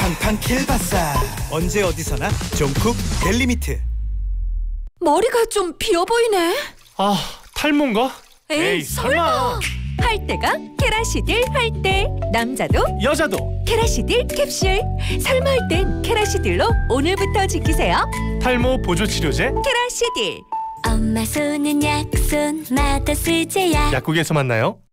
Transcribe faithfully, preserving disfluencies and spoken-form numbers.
팡팡 킬바사. 언제 어디서나 종쿡 델리미트. 머리가 좀 비어 보이네. 아, 탈모인가? 에이, 에이, 설마. 할 때가 케라시딜 할 때. 남자도 여자도 케라시딜 캡슐. 설마 할 땐 케라시딜로 오늘부터 지키세요. 탈모 보조 치료제 케라시딜. 엄마 손은 약손 마더 쓰제야. 약국에서 만나요.